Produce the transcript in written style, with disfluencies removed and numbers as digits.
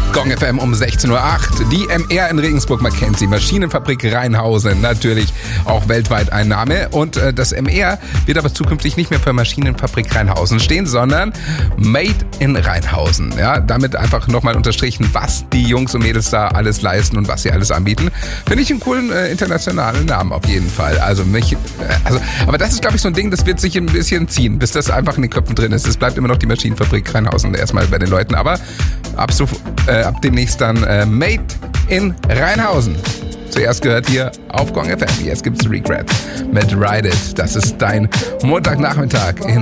Gong FM um 16.08 Uhr. Die MR in Regensburg, man kennt sie. Maschinenfabrik Rheinhausen, natürlich auch weltweit ein Name. Und das MR wird aber zukünftig nicht mehr für Maschinenfabrik Rheinhausen stehen, sondern Made in Rheinhausen. Ja, damit einfach nochmal unterstrichen, was die Jungs und Mädels da alles leisten und was sie alles anbieten. Finde ich einen coolen internationalen Namen auf jeden Fall. Aber das ist, glaube ich, so ein Ding, das wird sich ein bisschen ziehen, bis das einfach in den Köpfen drin ist. Es bleibt immer noch die Maschinenfabrik Rheinhausen erstmal bei den Leuten, aber ab demnächst dann Made in Rheinhausen. Zuerst gehört hier auf Gong FM. Jetzt gibt's Regret mit Ride It. Das ist dein Montagnachmittag in